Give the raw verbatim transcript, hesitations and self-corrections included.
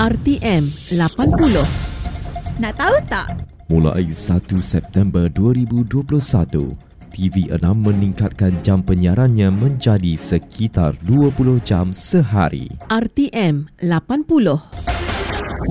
R T M lapan puluh. Nak tahu tak? Mulai satu September dua ribu dua puluh satu, T V enam meningkatkan jam penyiarannya menjadi sekitar dua puluh jam sehari. R T M lapan puluh.